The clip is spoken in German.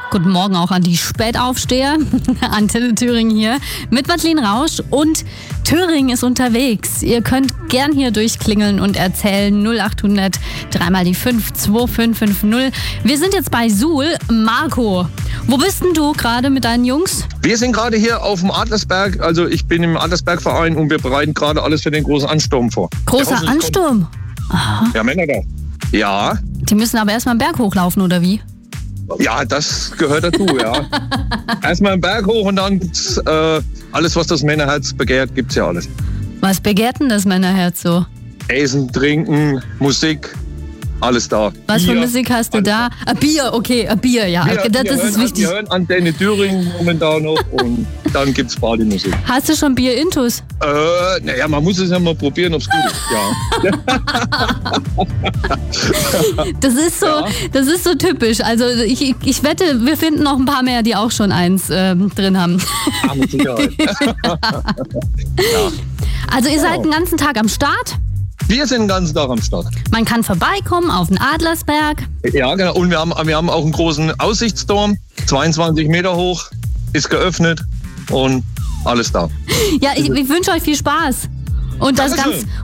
Guten Morgen auch an die Spätaufsteher. Antenne Thüringen hier mit Madeleine Rausch und Thüringen ist unterwegs. Ihr könnt gern hier durchklingeln und erzählen. 0800 3 mal die 5 2550. Wir sind jetzt bei Suhl. Marco, wo bist denn du gerade mit deinen Jungs? Wir sind gerade hier auf dem Adlersberg. Also ich bin im Adlersbergverein und wir bereiten gerade alles für den großen Ansturm vor. Großer Ansturm? Aha. Ja, Männer da. Ja. Die müssen aber erstmal einen Berg hochlaufen, oder wie? Ja, das gehört dazu, ja. Erstmal einen Berg hoch und dann gibt's alles, was das Männerherz begehrt, gibt's ja alles. Was begehrt denn das Männerherz so? Essen, Trinken, Musik, alles da. Was Bier, für Musik hast du da? Bier, okay, Bier, ja. Das ist wichtig. Wir hören Antenne Thüringen momentan noch und dann gibt's Partymusik. Hast du schon Bier-Intus? Naja, man muss es ja mal probieren, ob's gut ist, ja. Das ist so typisch. Also ich wette, wir finden noch ein paar mehr, die auch schon eins drin haben. Ja, mit Sicherheit. Also ihr seid den ganzen Tag am Start? Wir sind den ganzen Tag am Start. Man kann vorbeikommen auf den Adlersberg. Ja, genau. Und wir haben auch einen großen Aussichtsturm, 22 Meter hoch, ist geöffnet und alles da. Ja, ich wünsche euch viel Spaß. Und das Dankeschön.